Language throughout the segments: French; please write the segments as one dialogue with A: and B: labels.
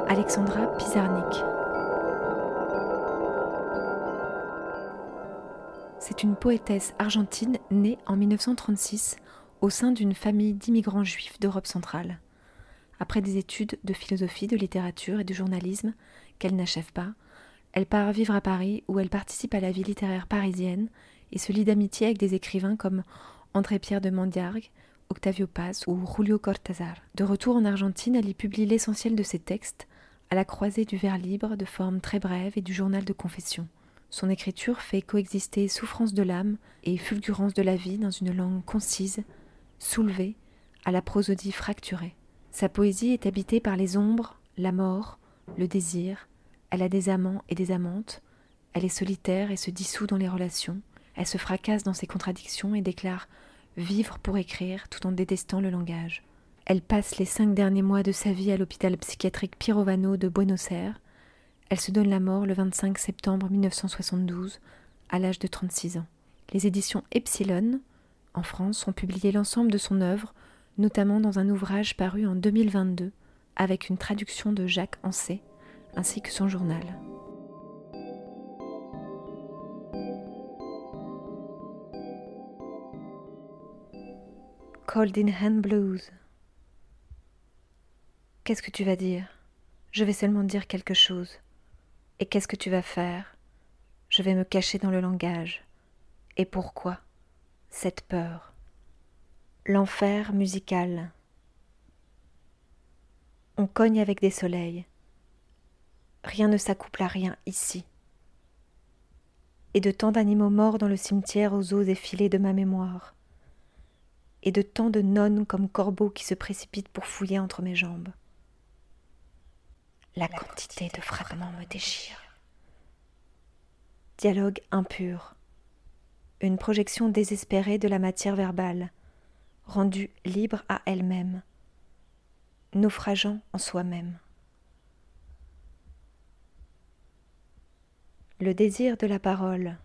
A: Alexandra Pizarnik. C'est une poétesse argentine née en 1936 au sein d'une famille d'immigrants juifs d'Europe centrale. Après des études de philosophie, de littérature et de journalisme qu'elle n'achève pas, elle part vivre à Paris où elle participe à la vie littéraire parisienne et se lie d'amitié avec des écrivains comme André-Pierre de Mandiargue, Octavio Paz ou Julio Cortázar. De retour en Argentine, elle y publie l'essentiel de ses textes, à la croisée du vers libre de forme très brève et du journal de confession. Son écriture fait coexister souffrance de l'âme et fulgurance de la vie dans une langue concise, soulevée, à la prosodie fracturée. Sa poésie est habitée par les ombres, la mort, le désir. Elle a des amants et des amantes. Elle est solitaire et se dissout dans les relations. Elle se fracasse dans ses contradictions et déclare vivre pour écrire tout en détestant le langage. Elle passe les 5 derniers mois de sa vie à l'hôpital psychiatrique Pirovano de Buenos Aires. Elle se donne la mort le 25 septembre 1972, à l'âge de 36 ans. Les éditions Epsilon, en France, ont publié l'ensemble de son œuvre, notamment dans un ouvrage paru en 2022, avec une traduction de Jacques Ancet, ainsi que son journal. Cold in Hand Blues. Qu'est-ce que tu vas dire ? Je vais seulement dire quelque chose. Et qu'est-ce que tu vas faire ? Je vais me cacher dans le langage. Et pourquoi ? Cette peur. L'enfer musical. On cogne avec des soleils. Rien ne s'accouple à rien ici. Et de tant d'animaux morts dans le cimetière aux os effilés de ma mémoire. Et de tant de nonnes comme corbeaux qui se précipitent pour fouiller entre mes jambes. La quantité de fragments me déchire. Dialogue impur. Une projection désespérée de la matière verbale, rendue libre à elle-même, naufrageant en soi-même. Le désir de la parole.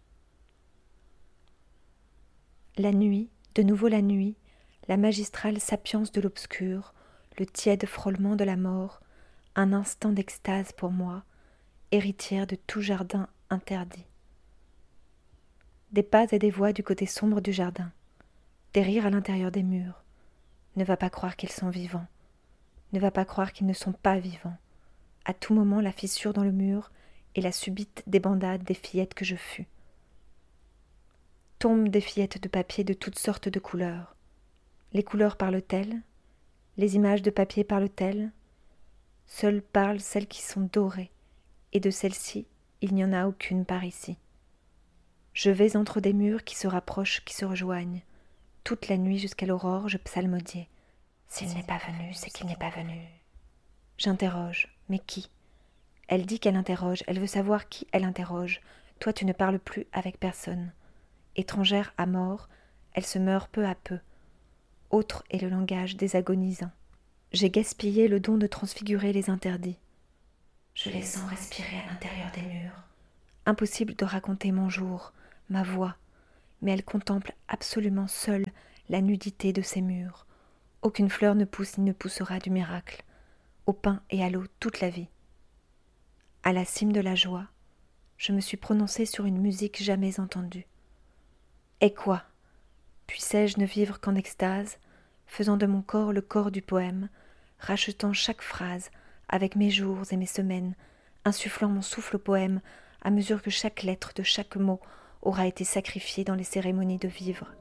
A: La nuit, de nouveau la nuit, la magistrale sapience de l'obscur, le tiède frôlement de la mort, un instant d'extase pour moi, héritière de tout jardin interdit. Des pas et des voix du côté sombre du jardin, des rires à l'intérieur des murs. Ne va pas croire qu'ils sont vivants, ne va pas croire qu'ils ne sont pas vivants. À tout moment la fissure dans le mur et la subite débandade des fillettes que je fus. Tombent des fillettes de papier de toutes sortes de couleurs. Les couleurs parlent-elles ? Les images de papier parlent-elles ? Seules parlent celles qui sont dorées, et de celles-ci, il n'y en a aucune par ici. Je vais entre des murs qui se rapprochent, qui se rejoignent. Toute la nuit jusqu'à l'aurore, je psalmodiais. S'il n'est pas venu, c'est qu'il n'est pas venu. J'interroge, mais qui ? Elle dit qu'elle interroge, elle veut savoir qui elle interroge. Toi, tu ne parles plus avec personne. Étrangère à mort, elle se meurt peu à peu. Autre est le langage des agonisants. J'ai gaspillé le don de transfigurer les interdits. Je les sens respirer à l'intérieur des murs. Impossible de raconter mon jour, ma voix, mais elle contemple absolument seule la nudité de ces murs. Aucune fleur ne pousse ni ne poussera du miracle. Au pain et à l'eau toute la vie. À la cime de la joie, je me suis prononcée sur une musique jamais entendue. Et quoi ? Puissais-je ne vivre qu'en extase, faisant de mon corps le corps du poème, rachetant chaque phrase avec mes jours et mes semaines, insufflant mon souffle au poème à mesure que chaque lettre de chaque mot aura été sacrifiée dans les cérémonies de vivre.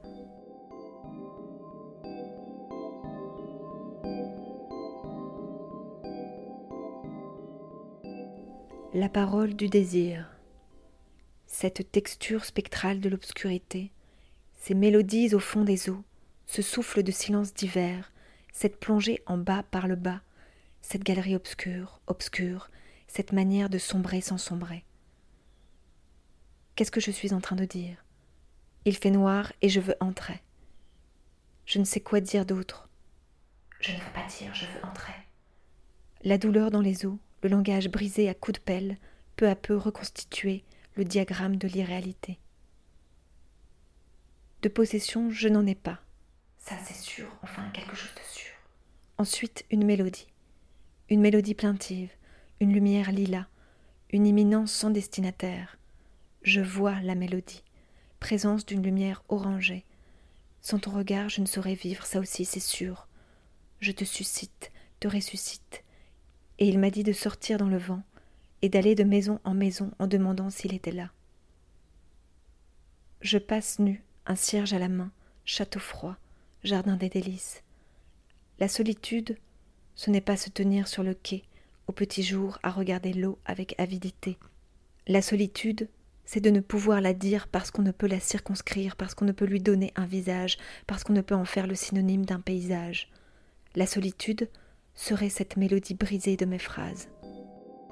A: La parole du désir. Cette texture spectrale de l'obscurité, ces mélodies au fond des eaux, ce souffle de silence d'hiver, cette plongée en bas par le bas, cette galerie obscure, obscure, cette manière de sombrer sans sombrer. Qu'est-ce que je suis en train de dire ? Il fait noir et je veux entrer. Je ne sais quoi dire d'autre. Je ne veux pas dire, je veux entrer. La douleur dans les os, le langage brisé à coups de pelle, peu à peu reconstitué le diagramme de l'irréalité. De possession, je n'en ai pas. Ça c'est sûr, enfin quelque chose de sûr. Ensuite, une mélodie. Une mélodie plaintive, une lumière lilas, une imminence sans destinataire. Je vois la mélodie, présence d'une lumière orangée. Sans ton regard, je ne saurais vivre, ça aussi c'est sûr. Je te suscite, te ressuscite. Et il m'a dit de sortir dans le vent et d'aller de maison en demandant s'il était là. Je passe nu, un cierge à la main, château froid, jardin des délices. La solitude, ce n'est pas se tenir sur le quai, au petit jour, à regarder l'eau avec avidité. La solitude, c'est de ne pouvoir la dire parce qu'on ne peut la circonscrire, parce qu'on ne peut lui donner un visage, parce qu'on ne peut en faire le synonyme d'un paysage. La solitude serait cette mélodie brisée de mes phrases.